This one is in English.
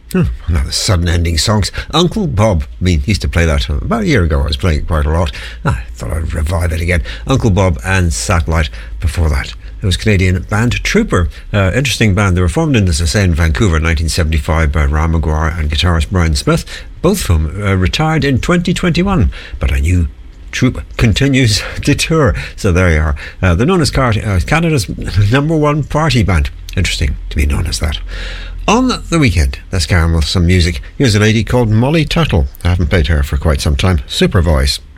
Another sudden ending songs. Uncle Bob. I mean, he used to play that about a year ago. I was playing it quite a lot. I thought I'd revive it again. Uncle Bob and Satellite before that. It was Canadian band Trooper. Interesting band. They were formed in, as I say, in Vancouver in 1975 by Ram Maguire and guitarist Brian Smith, both of whom retired in 2021. But I knew Troop continues to tour. So there you are. They're known as Canada's #1 party band. Interesting to be known as that. On the weekend, let's carry on with some music. Here's a lady called Molly Tuttle. I haven't played her for quite some time. Super voice.